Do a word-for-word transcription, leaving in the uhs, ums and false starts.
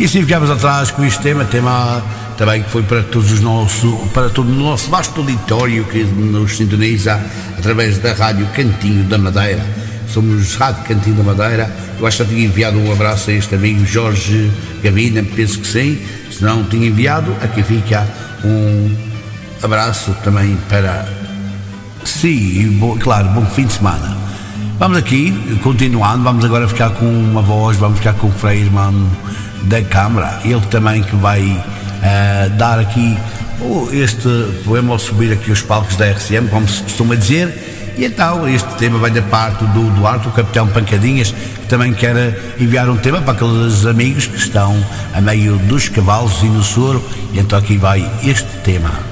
E assim ficámos atrás com este tema, tema também que foi para todos os nossos, para todo o nosso vasto auditório que nos sintoniza através da Rádio Cantinho da Madeira. Somos Rádio Cantinho da Madeira. Eu acho que já tinha enviado um abraço a este amigo Jorge Gavina, penso que sim. Se não tinha enviado, aqui fica um abraço também para si, e bom, claro, bom fim de semana. Vamos aqui, continuando, vamos agora ficar com uma voz, vamos ficar com o Frei Irmão da Câmara, ele também que vai uh, dar aqui oh, este poema ao subir aqui os palcos da R C M, como se costuma dizer. E então este tema vem da parte do Duarte, o Capitão Pancadinhas, que também quer enviar um tema para aqueles amigos que estão a meio dos cavalos e no soro, e então aqui vai este tema.